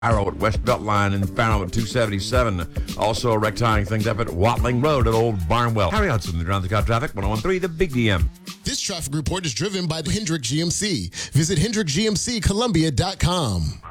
Arrow at West Beltline and Farnham at 277. Also, rectifying things up at Watling Road at Old Barnwell. Harry Hudson, the Ground Car Traffic, 1013, the Big DM. This traffic report is driven by the Hendrick GMC. Visit HendrickGMCColumbia.com.